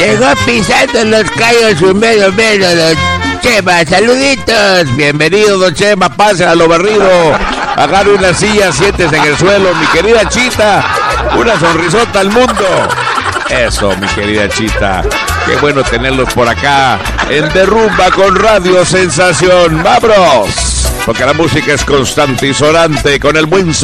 Llegó pisando los callos un mero don Chema. Saluditos. Bienvenido, don Chema. Pase a lo barrido. Agarre una silla, siéntese en el suelo, mi querida Chita. Una sonrisota al mundo. Eso, mi querida Chita. Qué bueno tenerlos por acá en Derrumba con Radio Sensación. ¡Vámonos! Porque la música es constante y sonante con el buen